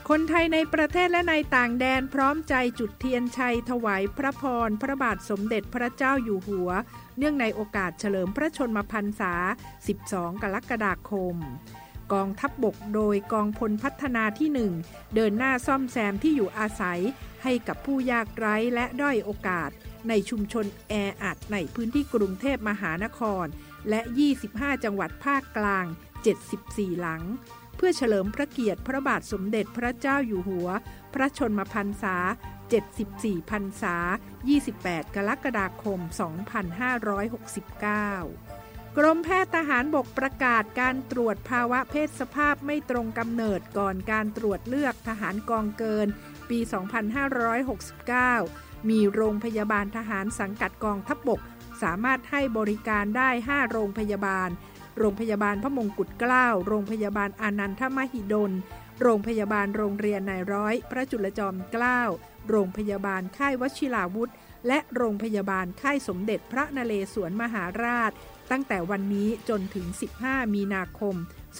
คนไทยในประเทศและในต่างแดนพร้อมใจจุดเทียนชัยถวายพระพรพระบาทสมเด็จพระเจ้าอยู่หัวเนื่องในโอกาสเฉลิมพระชนมพรรษา 12 กรกฎาคมกองทัพบกโดยกองพลพัฒนาที่ 1 เดินหน้าซ่อมแซมที่อยู่อาศัยให้กับผู้ยากไร้และด้อยโอกาสในชุมชนแออัดในพื้นที่กรุงเทพมหานครและ 25 จังหวัดภาคกลาง 74 หลังเพื่อเฉลิมพระเกียรติพระบาทสมเด็จพระเจ้าอยู่หัวพระชนมพรรษา 74 พรรษา 28 กรกฎาคม 2569 กรมแพทย์ทหารบกประกาศการตรวจภาวะเพศสภาพไม่ตรงกำเนิดก่อนการตรวจเลือกทหารกองเกินปี 2569 มีโรงพยาบาลทหารสังกัดกองทัพบกสามารถให้บริการได้ 5 โรงพยาบาลโรงพยาบาลพระมงกุฎเกล้าโรงพยาบาลอานันทมหิดลโรงพยาบาลโรงเรียนนายร้อยพระจุลจอมเกล้าโรงพยาบาลค่ายวชิราวุธและโรงพยาบาลค่ายสมเด็จพระนเรศวรมหาราชตั้งแต่วันนี้จนถึง 15 มีนาคม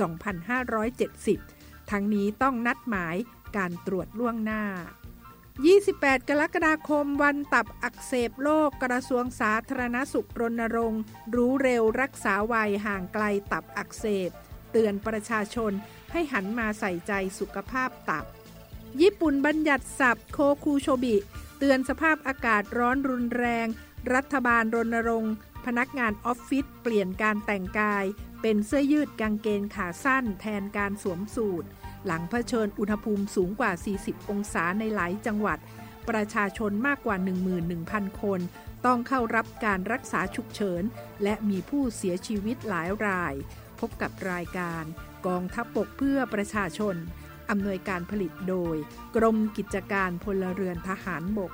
2570 ทั้งนี้ต้องนัดหมายการตรวจล่วงหน้า 28 กรกฎาคมวันตับอักเสบโลกกระทรวงสาธารณสุขรณรงค์รู้เร็วรักษาไวห่างไกลตับอักเสบเตือนประชาชนให้หันมาใส่ใจสุขภาพตับญี่ปุ่นบัญญัติศัพท์โคคูโชบิเตือนสภาพอากาศร้อนรุนแรงรัฐบาลรณรงค์พนักงานออฟฟิศเปลี่ยนการแต่งกายเป็นเสื้อยืดกางเกงขาสั้นแทนการสวมสูทหลังเผชิญอุณหภูมิสูงกว่า 40 องศาในหลายจังหวัดประชาชนมากกว่า 11,000 คนต้องเข้ารับการรักษาฉุกเฉินและมีผู้เสียชีวิตหลายรายพบกับรายการกองทัพบกเพื่อประชาชนอำนวยการผลิตโดยกรมกิจการพลเรือนทหารบก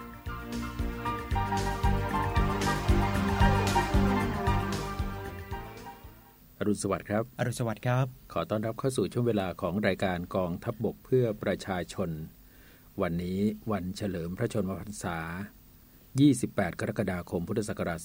อรุณสวัสดิ์ครับอรุณสวัสดิ์ครับขอต้อนรับเข้าสู่ช่วงเวลาของรายการกองทัพบกเพื่อประชาชนวันนี้วันเฉลิมพระชนมพรรษา28 กรกฎาคมพุทธศักราช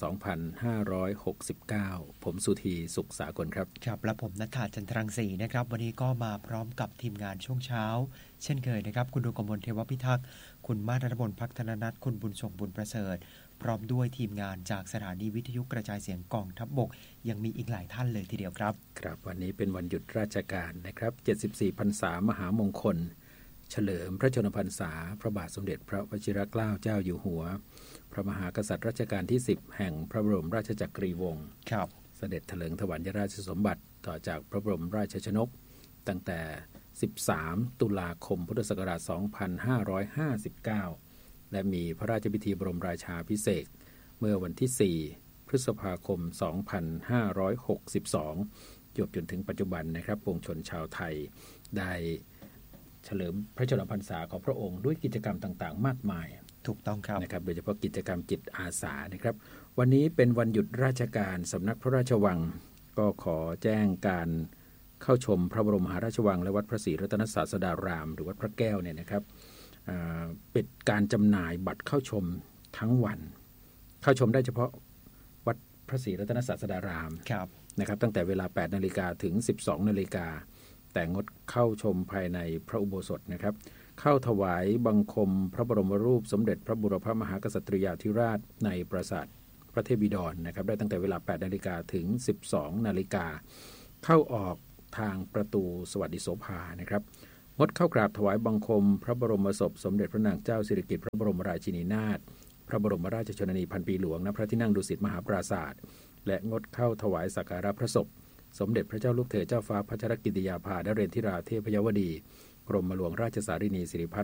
2569 ผมสุธีสุขสากลครับครับและผมณัฐฐาจันทรังสีนะครับวันนี้ก็มาพร้อมกับทีมงานช่วงเช้าเช่นเคยนะครับคุณดวงกมลเทวพิทักษ์คุณมาศ รัตนบลภักธนนัทคุณบุญส่งบุญประเสริฐพร้อมด้วยทีมงานจากสถานีวิทยุกระจายเสียงกองทัพบกยังมีอีกหลายท่านเลยทีเดียวครับครับวันนี้เป็นวันหยุดราชการนะครับ74 พรรษามหามงคลเฉลิมพระชนมพรรษาพระบาทสมเด็จพระวชิรเกล้าเจ้าอยู่หัวพระมหากษัตริย์รัชกาลที่ 10แห่งพระบรมราชจักรีวงศ์เสด็จเถลิงถวัลยราชสมบัติต่อจากพระบรมราชชนกตั้งแต่13 ตุลาคมพุทธศักราช 2559และมีพระราชพิธีบรมราชาภิเษกเมื่อวันที่ 4 พฤษภาคม 2562จนถึงปัจจุบันนะครับปวงชนชาวไทยได้เฉลิมพระชนมพรรษาของพระองค์ด้วยกิจกรรมต่างๆมากมายถูกต้องครับนะครับโดยเฉพาะกิจกรรมจิตอาสานะครับวันนี้เป็นวันหยุดราชการสำนักพระราชวังก็ขอแจ้งการเข้าชมพระบรมมหาราชวังและวัดพระศรีรัตนศาสดารามหรือวัดพระแก้วเนี่ยนะครับปิดการจำหน่ายบัตรเข้าชมทั้งวันเข้าชมได้เฉพาะวัดพระศรีรัตนศาสดารามนะครับตั้งแต่เวลา 8 นาฬิกาถึง 12 นาฬิกาแต่งดเข้าชมภายในพระอุโบสถนะครับเข้าถวายบังคมพระบรมรูปสมเด็จพระบุรพมหากษัตริยาธิราชในปราสาทพระเทพบิดรนะครับได้ตั้งแต่เวลา 8 นาฬิกาถึง 12 นาฬิกาเข้าออกทางประตูสวัสดิโสภานะครับงดเข้ากราบถวายบังคมพระบรมศพสมเด็จพระนางเจ้าสิริกิติ์พระบรมราชินีนาถพระบรมราชชนนีพันปีหลวงณพระที่นั่งดุสิตมหาปราสาทและงดเข้าถวายสักการะพระศพสมเด็จพระเจ้าลูกเธอเจ้าฟ้าพัชรกิติยาภานเรนทิราเทพยวดีกรมหลวงราชสารินีสิริพัฒ